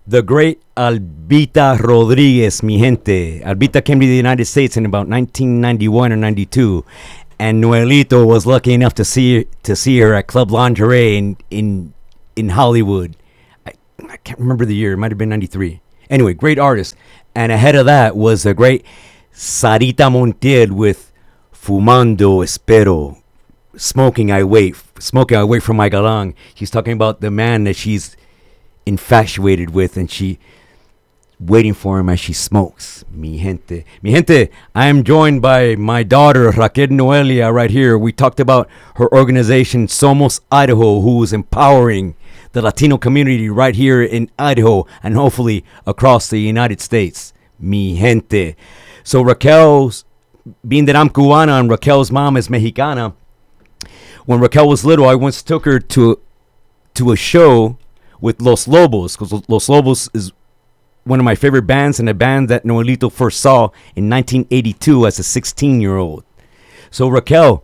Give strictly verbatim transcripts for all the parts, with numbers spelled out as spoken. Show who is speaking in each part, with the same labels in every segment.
Speaker 1: The great Albita Rodriguez, mi gente. Albita came to the United States in about nineteen ninety-one or ninety-two, and Noelito was lucky enough to see to see her at Club Lingerie in in, in Hollywood. I, I can't remember the year. It might have been ninety-three. Anyway, great artist. And ahead of that was the great Sarita Montiel with Fumando Espero. Smoking I wait. Smoking I wait for my galang. She's talking about the man that she's infatuated with, and she waiting for him as she smokes. Mi gente. Mi gente, I am joined by my daughter, Raquel Noelia, right here. We talked about her organization, Somos Idaho, who is empowering the Latino community right here in Idaho and hopefully across the United States. Mi gente. So Raquel's, being that I'm Cubana and Raquel's mom is Mexicana, when Raquel was little, I once took her to to a show with Los Lobos, because Los Lobos is one of my favorite bands, and a band that Noelito first saw in nineteen eighty-two as a sixteen-year-old. So Raquel,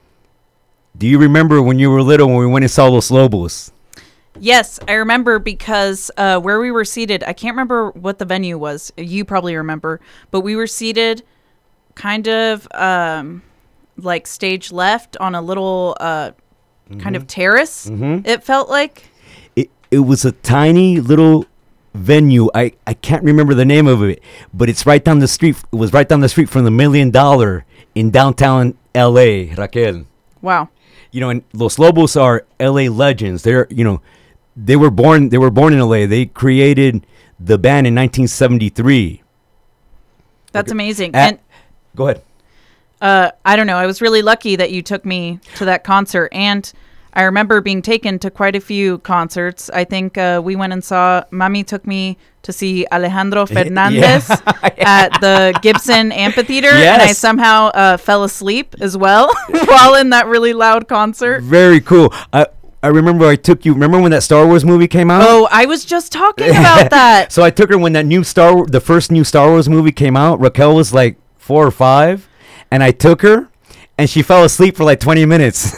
Speaker 1: do you remember when you were little when we went and saw Los Lobos?
Speaker 2: Yes, I remember because uh, where we were seated, I can't remember what the venue was. You probably remember, but we were seated kind of um, like stage left on a little uh, mm-hmm. kind of terrace, mm-hmm. it felt like.
Speaker 1: It, it was a tiny little venue. I, I can't remember the name of it, but it's right down the street. It was right down the street from the Million Dollar in downtown L A, Raquel.
Speaker 2: Wow. You
Speaker 1: know, and Los Lobos are L A legends. They're, you know, they were born they were born in L A. They created the band in nineteen seventy-three.
Speaker 2: That's okay. Amazing.
Speaker 1: At,
Speaker 2: and
Speaker 1: go ahead.
Speaker 2: Uh, I don't know. I was really lucky that you took me to that concert, and I remember being taken to quite a few concerts. I think uh, we went and saw, Mami took me to see Alejandro Fernandez yeah. at the Gibson Amphitheater, yes. and I somehow uh, fell asleep as well while in that really loud concert.
Speaker 1: Very cool. I I remember I took you, remember when that Star Wars movie came out?
Speaker 2: Oh, I was just talking about that.
Speaker 1: So I took her when that new Star, the first new Star Wars movie came out. Raquel was like four or five, and I took her, and she fell asleep for like twenty minutes.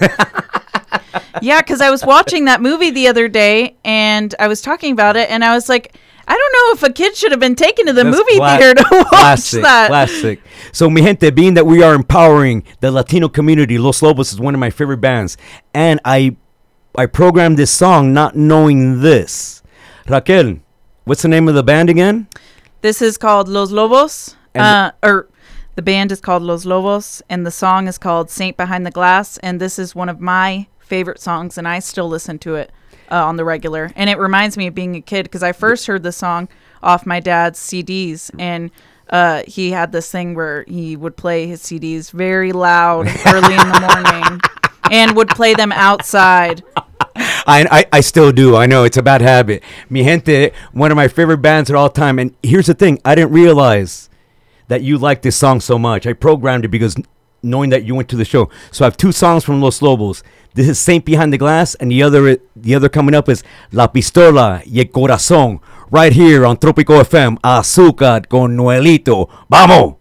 Speaker 2: Yeah, because I was watching that movie the other day, and I was talking about it, and I was like, I don't know if a kid should have been taken to the That's movie cla- theater to watch
Speaker 1: classic,
Speaker 2: that.
Speaker 1: Classic. So, mi gente, being that we are empowering the Latino community, Los Lobos is one of my favorite bands, and I I programmed this song not knowing this. Raquel, what's the name of the band again?
Speaker 2: This is called Los Lobos, uh, or the band is called Los Lobos, and the song is called Saint Behind the Glass, and this is one of my favorite songs, and I still listen to it uh, on the regular, and it reminds me of being a kid, because I first heard the song off my dad's C Ds, and uh, he had this thing where he would play his C Ds very loud early in the morning and would play them outside.
Speaker 1: I, I I still do. I know it's a bad habit. Mi gente, one of my favorite bands at all time, and here's the thing, I didn't realize that you like this song so much. I programmed it because knowing that you went to the show. So I have two songs from Los Lobos. This is Saint Behind the Glass, and the other the other coming up is La Pistola y el Corazón, right here on Tropico F M. Azúcar con Noelito. ¡Vamos!